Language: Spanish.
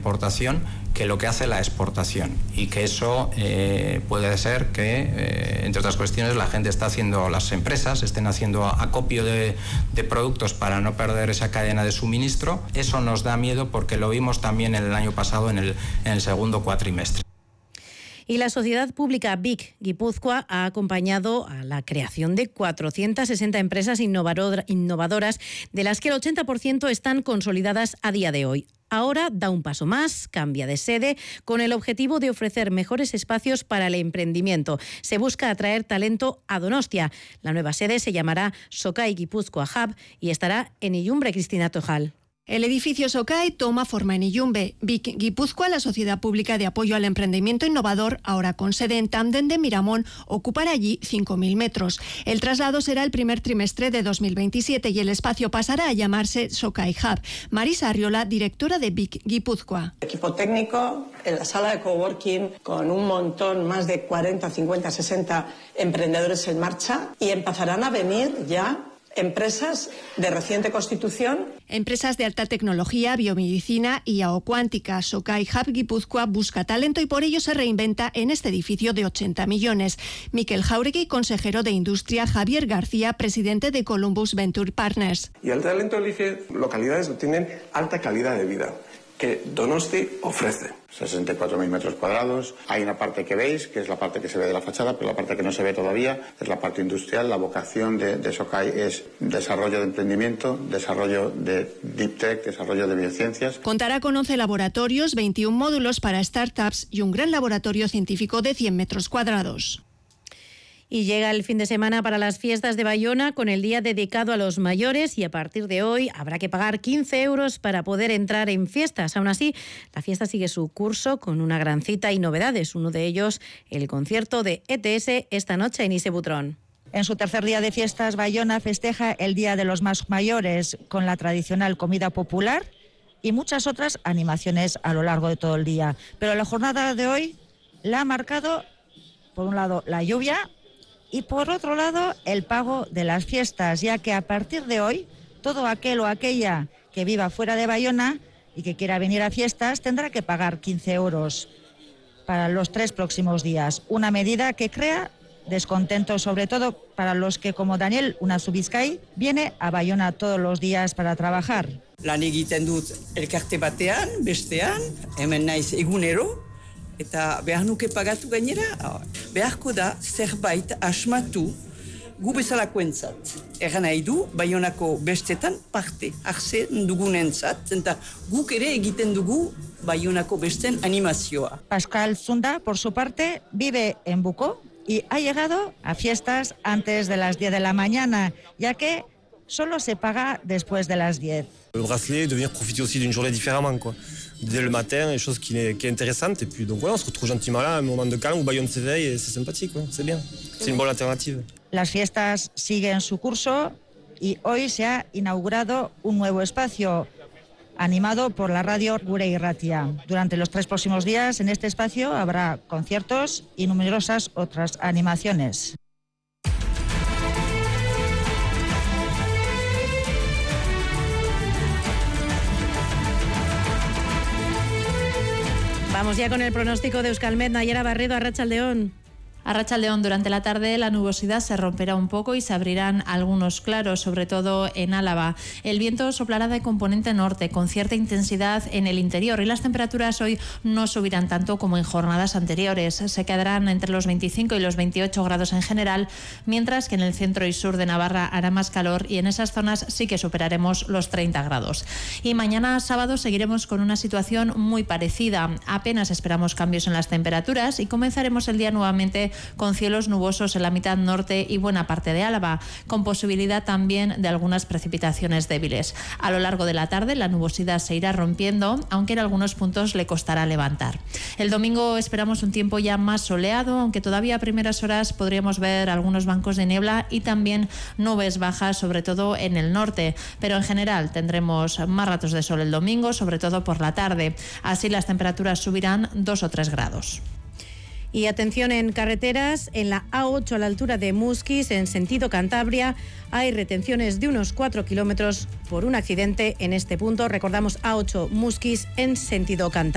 importación que lo que hace la exportación, y que eso puede ser que, entre otras cuestiones, las empresas estén haciendo acopio de productos para no perder esa cadena de suministro. Eso nos da miedo porque lo vimos también el año pasado en el segundo cuatrimestre. Y la sociedad pública BIC Guipúzcoa ha acompañado a la creación de 460 empresas innovadoras, de las que el 80% están consolidadas a día de hoy. Ahora da un paso más, cambia de sede, con el objetivo de ofrecer mejores espacios para el emprendimiento. Se busca atraer talento a Donostia. La nueva sede se llamará Sokai Guipúzcoa Hub y estará en Illumbre. Cristina Tojal. El edificio Sokai toma forma en Illumbre. BIC Guipúzcoa, la sociedad pública de apoyo al emprendimiento innovador, ahora con sede en Tándem de Miramón, ocupará allí 5.000 metros. El traslado será el primer trimestre de 2027 y el espacio pasará a llamarse Sokai Hub. Marisa Arriola, directora de BIC Guipúzcoa. Equipo técnico en la sala de coworking con un montón, más de 40, 50, 60 emprendedores en marcha, y empezarán a venir ya empresas de reciente constitución. Empresas de alta tecnología, biomedicina y cuántica. Sokai Hub Guipúzcoa busca talento y por ello se reinventa en este edificio de 80 millones. Mikel Jauregui, consejero de Industria, Javier García, presidente de Columbus Venture Partners. Y el talento elige localidades que tienen alta calidad de vida, que Donosti ofrece. 64.000 metros cuadrados. Hay una parte que veis, que es la parte que se ve de la fachada, pero la parte que no se ve todavía es la parte industrial. La vocación de Sokai es desarrollo de emprendimiento, desarrollo de deep tech, desarrollo de biociencias. Contará con 11 laboratorios, 21 módulos para startups y un gran laboratorio científico de 100 metros cuadrados. Y llega el fin de semana para las fiestas de Bayona, con el día dedicado a los mayores, y a partir de hoy habrá que pagar 15 euros para poder entrar en fiestas. Aún así, la fiesta sigue su curso con una gran cita y novedades. Uno de ellos, el concierto de ETS esta noche en Ise Butrón. En su tercer día de fiestas, Bayona festeja el Día de los Más Mayores con la tradicional comida popular y muchas otras animaciones a lo largo de todo el día. Pero la jornada de hoy la ha marcado, por un lado, la lluvia, y por otro lado, el pago de las fiestas, ya que a partir de hoy, todo aquel o aquella que viva fuera de Bayona y que quiera venir a fiestas tendrá que pagar 15 euros para los 3 próximos días. Una medida que crea descontento, sobre todo para los que, como Daniel Unazubizkai, viene a Bayona todos los días para trabajar. Lan egiten dut elkarte batean, bestean, hemen naiz egunero, eta behar nuke pagatu gainera, beharko da zerbait asmatu gu bezalakoentzat. Egan nahi du, Bayonako bestetan parte hartzen dugunentzat, eta guk ere egiten dugu Bayonako besten animazioa. Pascal Zunda, por su parte, vive en Bucó y ha llegado a fiestas antes de las 10 de la mañana, ya que solo se paga después de las 10. Le bracelet, de venir profiter aussi d'une journée différemment, quoi. Dès le matin, des choses qui est intéressante. Et puis donc voilà, on se retrouve gentiment là, un moment de calme où Bayonne s'éveille et c'est sympathique, quoi. C'est bien. C'est une bonne alternative. Las fiestas siguen su curso y hoy se ha inaugurado un nuevo espacio animado por la radio Gure Irratia. Durante los 3 próximos días en este espacio habrá conciertos y numerosas otras animaciones. Vamos ya con el pronóstico de Euskalmet. Nayara Barredo, Arratsaldeon. Arratsaldeon, durante la tarde la nubosidad se romperá un poco y se abrirán algunos claros, sobre todo en Álava. El viento soplará de componente norte con cierta intensidad en el interior y las temperaturas hoy no subirán tanto como en jornadas anteriores. Se quedarán entre los 25 y los 28 grados en general, mientras que en el centro y sur de Navarra hará más calor y en esas zonas sí que superaremos los 30 grados. Y mañana sábado seguiremos con una situación muy parecida. Apenas esperamos cambios en las temperaturas y comenzaremos el día nuevamente con cielos nubosos en la mitad norte y buena parte de Álava, con posibilidad también de algunas precipitaciones débiles. A lo largo de la tarde la nubosidad se irá rompiendo, aunque en algunos puntos le costará levantar. El domingo esperamos un tiempo ya más soleado, aunque todavía a primeras horas podríamos ver algunos bancos de niebla y también nubes bajas, sobre todo en el norte, pero en general tendremos más ratos de sol el domingo, sobre todo por la tarde. Así las temperaturas subirán 2 o 3 grados. Y atención en carreteras, en la A8 a la altura de Musquis, en sentido Cantabria, hay retenciones de unos 4 kilómetros por un accidente en este punto. Recordamos, A8 Musquis en sentido Cantabria.